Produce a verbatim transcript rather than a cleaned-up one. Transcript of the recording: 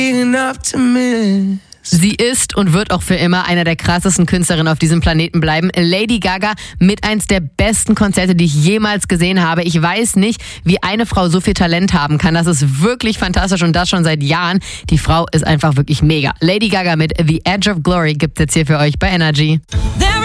Sie ist und wird auch für immer einer der krassesten Künstlerinnen auf diesem Planeten bleiben. Lady Gaga mit eins der besten Konzerte, die ich jemals gesehen habe. Ich weiß nicht, wie eine Frau so viel Talent haben kann. Das ist wirklich fantastisch und das schon seit Jahren. Die Frau ist einfach wirklich mega. Lady Gaga mit The Edge of Glory gibt's jetzt hier für euch bei Energy.